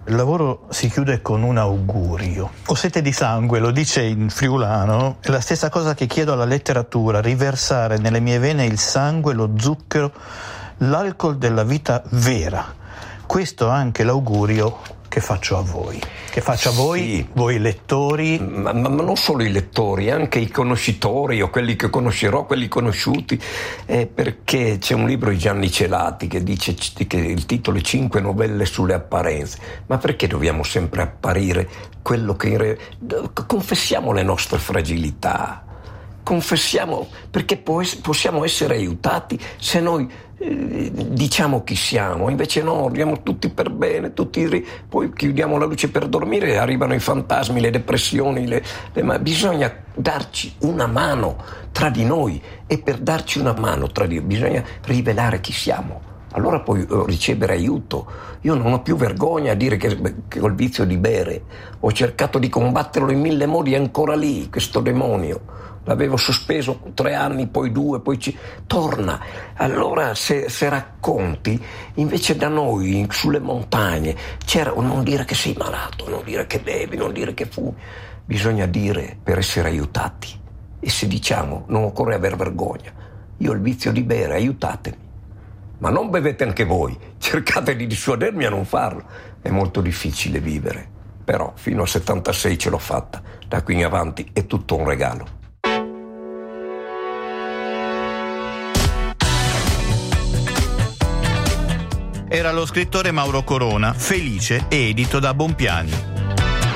Il lavoro si chiude con un augurio. Ho sete di sangue, lo dice in friulano, è la stessa cosa che chiedo alla letteratura, riversare nelle mie vene il sangue, lo zucchero, l'alcol della vita vera. Questo è anche l'augurio che faccio a voi. Che faccio a voi, sì. Voi lettori. Ma non solo i lettori, anche i conoscitori o quelli che conoscerò, quelli conosciuti, perché c'è un libro di Gianni Celati che dice che il titolo è 5 novelle sulle apparenze. Ma perché dobbiamo sempre apparire quello che confessiamo le nostre fragilità, confessiamo, perché possiamo essere aiutati se noi diciamo chi siamo. Invece no, andiamo tutti per bene, poi chiudiamo la luce per dormire, arrivano i fantasmi, le depressioni, ma bisogna darci una mano tra di noi, e per darci una mano tra di noi bisogna rivelare chi siamo. Allora puoi ricevere aiuto. Io non ho più vergogna a dire che ho il vizio di bere. Ho cercato di combatterlo in 1000 modi, è ancora lì questo demonio. L'avevo sospeso 3 anni, poi 2, poi torna. Allora se racconti, invece da noi sulle montagne c'era non dire che sei malato, non dire che bevi, non dire che fumi. Bisogna dire per essere aiutati. E se diciamo non occorre aver vergogna. Io ho il vizio di bere, aiutatemi. Ma non bevete anche voi, cercate di dissuadermi a non farlo. È molto difficile vivere, però fino a 76 ce l'ho fatta. Da qui in avanti è tutto un regalo. Era lo scrittore Mauro Corona, Felice, edito da Bonpiani.